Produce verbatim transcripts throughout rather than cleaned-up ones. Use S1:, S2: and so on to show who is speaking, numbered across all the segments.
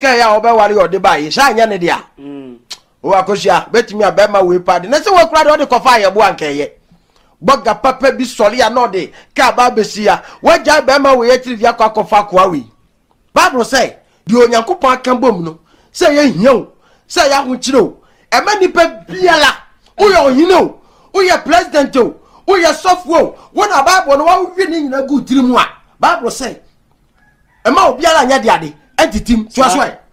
S1: ya obewale ode baye sha anya ne dia mm o akosia betimi abema we pade na se wo kura de ode kofa ye bo ankeye boga papa bi sori ya no de ka ba besia waja abema we yetiri dia kwa kofa kwa we Bible say di onyankopon akambom no say ye hian say ya ho kire e ma nipa biala wo ye ohine o wo ye president o wo ye sofo wo na Bible no wa wi ni nyina gu tiri mu a Bible say e ma obiala nya de ade entitim so aso e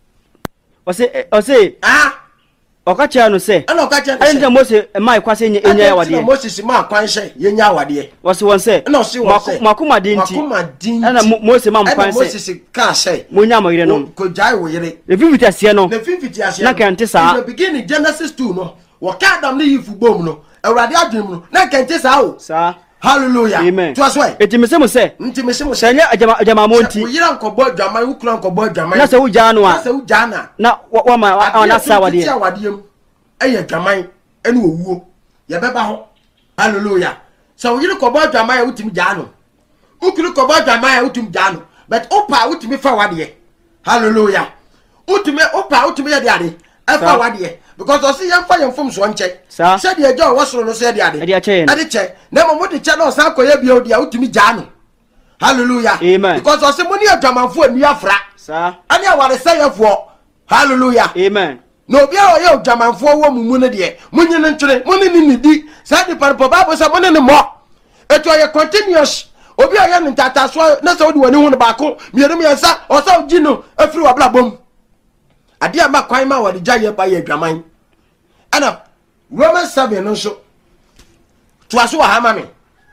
S2: o say o say
S1: ah
S2: okacha no say
S1: ana okacha no
S2: say ende Moses mai kwase enya yawade
S1: Moses ma kwan hye yenya yawade
S2: wo se won say
S1: na se won say
S2: makoma dinti
S1: makoma dinti
S2: ana Moses ma mpan say
S1: Moses ka say
S2: monya mo yire no
S1: ko jai wo yire
S2: e fifty asie no
S1: na fifty asie
S2: na kante sa
S1: the beginning Genesis two no wo ka Adam ne yifu bom no awurade adwem no na kante sa o
S2: sa
S1: hallelujah
S2: amen
S1: to aswe
S2: etimese mo se
S1: ntimese mo
S2: se nya ajama ajama monti
S1: wo yira nkobo adwaman wo kura nkobo adwaman
S2: na se wo janu a
S1: na se wo jana
S2: na wa ma na sa wade
S1: ya wade em eye adwaman ene owuo ye beba ho hallelujah so wo yira nkobo adwaman wutim janu wo kura nkobo adwaman wutim janu but opa wutimi fa wade hallelujah utimi opa utimi ya de ade efa wade because o see yan fa yan fom so nche se de ejo wo soro no se de ade ade che na mo de che no sa koye bia odi a utimi janu hallelujah
S2: amen
S1: because o see mo ni adwamanfo ani afra
S2: sa
S1: ani aware sayefo hallelujah
S2: amen
S1: no bia o ye adwamanfo wo mumu ne de mo nyi ne ntwere mo ni ni di sa de parpo Bible say mo ne ne mo eto ye continuous obi a ye ntata so na se odi wani hu ne ba ko mienu miensa o sa ogi no afiri wa bla bom ade ama kwan ma wadi jaye ba ye adwaman ana Romans seven no so to aso wa hama me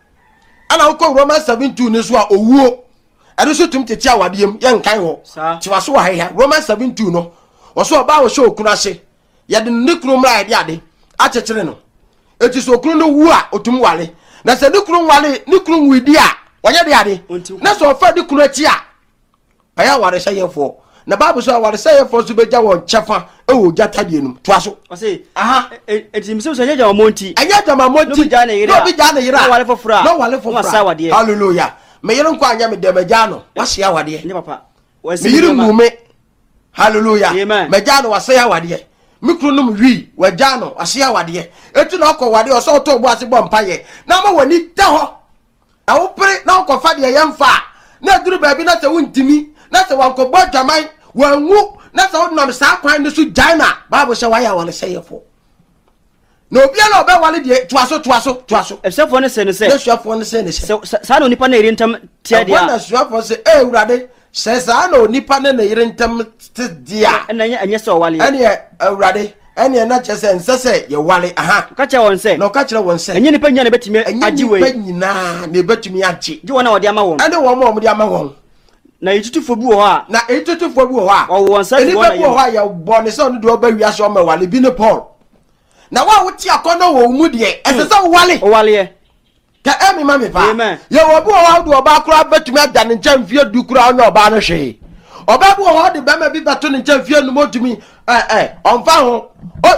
S1: ana uko Romans seven two ne so a owuo ade so tum tete awadiem ye nkan ho to aso wa ha Romans seven two no wo so ba wo so okunu ase ye de ne kunu mra ade ade a chechire no eti so okunu no wu a otum wale na se ne kunu wale ne kunu widi a wanya de ade na so fa de kunu achi a aya ware sayefo na Bible so ware sayefo so beja won chefa e wo jata de num to aso
S2: o say
S1: aha
S2: eti mi so so nya monti
S1: anya jama monti
S2: no bi jana yira
S1: no bi jana yira
S2: no wale fofura
S1: no wale fofura hallelujah me yero nko anya me de meja no wase ya wade
S2: ne papa
S1: me yiro mume hallelujah
S2: me
S1: jana wase ya wade mikro num wi wa jana wase ya wade etu na okọ wade o so to bo ase bo mpaye na ma wani ta ho na wo pere na okọ fa de yemfa na duru ba bi na se wuntimi na se wanko bo jaman wanwu na se wonam sa kwan ne so jana Bible say wa ya wale sayefo no bia na obe wale de tuaso tuaso tuaso
S2: efsefo ne se ne se
S1: efsefo ne se ne se
S2: sa no nipa na iri ntam tia dia
S1: na efsefo se e urade se sa no nipa na iri ntam dia
S2: na nya anya se wale
S1: ene urade ene na chese nsese ye wale aha
S2: ka che won se
S1: no ka kire won se
S2: enye nipa nya na betimi agi we
S1: enye nipa nyina na betimi agi
S2: ji wona wode ama won
S1: ene won mo de ama won
S2: na yitutufo bi wo ha
S1: na yitutufo bi wo ha
S2: o won sa bi
S1: wona ye wo ha ye bo ne so no do ba wiase o ma wale bi ne Paul na wa wuti akono wo mu de ese so wale
S2: o wale
S1: ka emi ma me pa ye wo bi wo ha do oba kura betumi ada ne ncham fie du kura onye oba no hwe oba bi wo ha de ba ma bi bato ne ncham fie no modumi eh eh onfa ho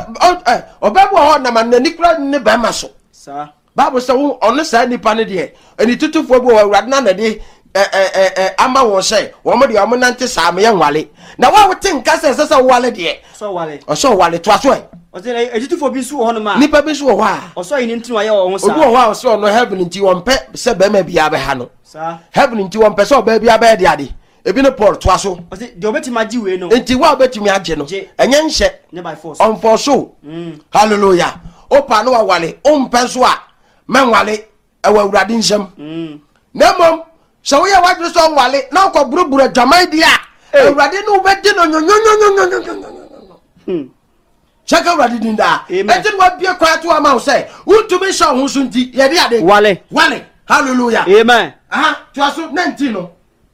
S1: eh oba bi wo ha na ma ne kura ne ba ma so
S2: sa
S1: Bible say wo ono sa nipa ne de eni tutufo bi wo awurade na na de eh eh eh ama won say wo mo de wo nante sa me yanwale na wa wote nka se se wale de
S2: so wale
S1: o so wale to aso
S2: o se ejitufo bi su ho no ma
S1: nipa bi su wo ha
S2: o so yin ntinu aye wo ho sa
S1: obi wo ha o so no heaven nti won pe se be ma bia be ha no
S2: sa
S1: heaven nti won pe so be bia be de ade ebi no Paul to aso
S2: o se de obetimi agi we no
S1: nti wa obetimi age no enye nhye
S2: ne by force
S1: on for so mm hallelujah o pa no wa wale o mpe so a menwale e wa awurade nsem mm nemom so we wa dre so wale na ko buruburu adwaman dia awurade no be di no nyonyonyonyonyonyo hmm chaka awurade din da enti wa bie kwa to ama wo say untumi sha ho so nti ye de ade
S2: wale
S1: wale hallelujah
S2: amen
S1: aha to aso nineteen no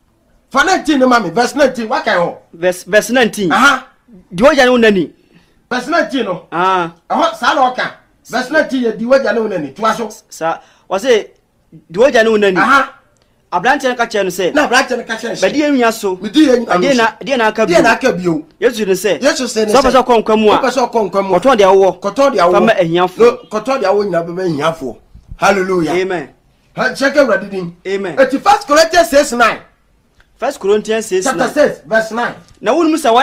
S1: for nineteen no mami verse nineteen wa kai ho
S2: verse verse nineteen
S1: aha
S2: di waja no nani
S1: verse nineteen no
S2: ah
S1: aha sa na oka verse nineteen ye di waja no nani to aso
S2: sa wa say di waja no nani
S1: aha
S2: abrante ka che no se
S1: na abrante ka che
S2: be di enwa so
S1: me di enwa
S2: ade na ade na aka bi
S1: ade na aka bi o
S2: yesu ne se
S1: yesu se ne
S2: so so konkwamu a
S1: so konkwamu
S2: koto de awo
S1: koto de awo
S2: fama ehiafo
S1: no koto de awo nyina be ehiafo hallelujah
S2: amen
S1: ha check awurade din
S2: amen
S1: eti first Corinthians six nine
S2: First Corinthians six
S1: chapter six verse nine.
S2: Na wonu musa